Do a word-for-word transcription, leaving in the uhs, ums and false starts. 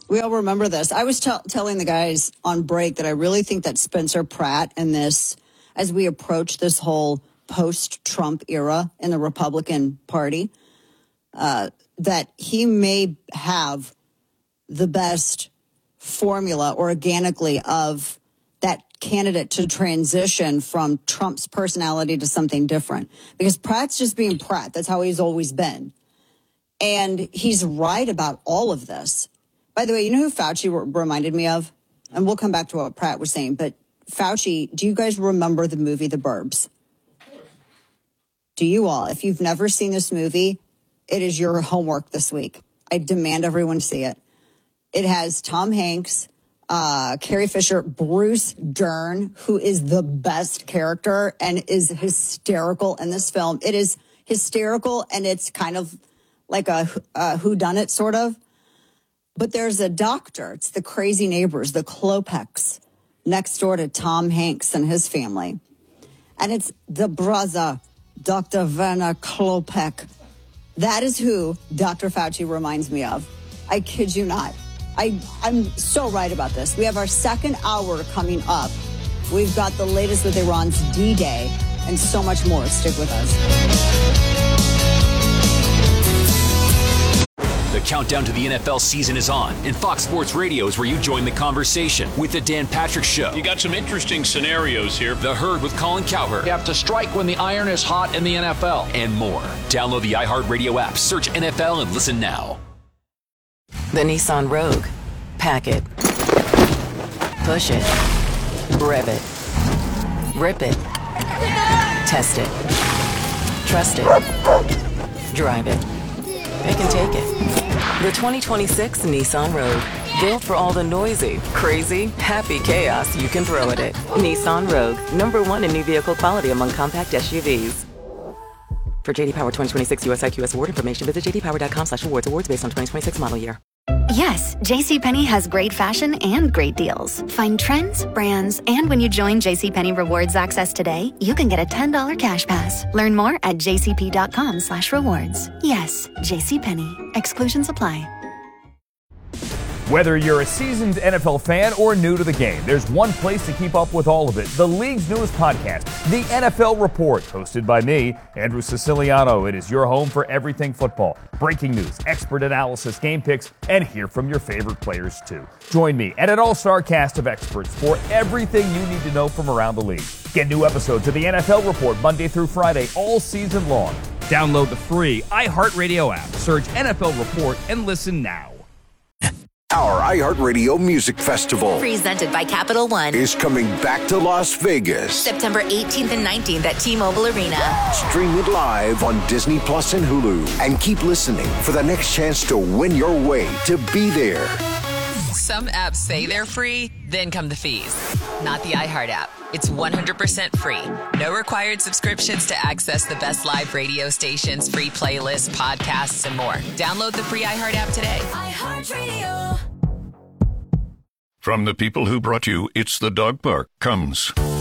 We all remember this. I was t- telling the guys on break that I really think that Spencer Pratt and this, as we approach this whole post-Trump era in the Republican Party, uh, that he may have the best formula organically of that candidate to transition from Trump's personality to something different. Because Pratt's just being Pratt. That's how he's always been. And he's right about all of this. By the way, you know who Fauci re- reminded me of? And we'll come back to what Pratt was saying. But Fauci, do you guys remember the movie The Burbs? Do you all? If you've never seen this movie, it is your homework this week. I demand everyone see it. It has Tom Hanks, uh, Carrie Fisher, Bruce Dern, who is the best character and is hysterical in this film. It is hysterical, and it's kind of like a, a whodunit, sort of. But there's a doctor. It's the crazy neighbors, the Klopeks, next door to Tom Hanks and his family. And it's the brother, Doctor Werner Klopek. That is who Doctor Fauci reminds me of. I kid you not. I, I'm so right about this. We have our second hour coming up. We've got the latest with Iran's D-Day and so much more. Stick with us. The countdown to the N F L season is on, and Fox Sports Radio is where you join the conversation with the Dan Patrick Show. You got some interesting scenarios here. The Herd with Colin Cowherd. You have to strike when the iron is hot in the N F L. And more. Download the iHeartRadio app, search N F L, and listen now. The Nissan Rogue. Pack it. Push it. Rev it. Rip it. Test it. Trust it. Drive it. Pick and take it. The twenty twenty-six Nissan Rogue. Built for all the noisy, crazy, happy chaos you can throw at it. Nissan Rogue. Number one in new vehicle quality among compact S U Vs. For J D Power twenty twenty-six U S I Q S award information, visit j d power dot com slash awards. Awards based on twenty twenty-six model year. Yes, JCPenney has great fashion and great deals. Find trends, brands, and when you join JCPenney Rewards Access today, you can get a ten dollars cash pass. Learn more at j c p dot com slash rewards. Yes, JCPenney. Exclusions apply. Whether you're a seasoned N F L fan or new to the game, there's one place to keep up with all of it. The league's newest podcast, The N F L Report, hosted by me, Andrew Siciliano. It is your home for everything football. Breaking news, expert analysis, game picks, and hear from your favorite players, too. Join me and an all-star cast of experts for everything you need to know from around the league. Get new episodes of The N F L Report Monday through Friday all season long. Download the free iHeartRadio app, search N F L Report, and listen now. Our iHeartRadio Music Festival, presented by Capital One, is coming back to Las Vegas. September eighteenth and nineteenth at T-Mobile Arena. Stream it live on Disney Plus and Hulu. And keep listening for the next chance to win your way to be there. Some apps say they're free, then come the fees. Not the iHeart app. It's one hundred percent free. No required subscriptions to access the best live radio stations, free playlists, podcasts, and more. Download the free iHeart app today. iHeartRadio. From the people who brought you It's the Dog Park comes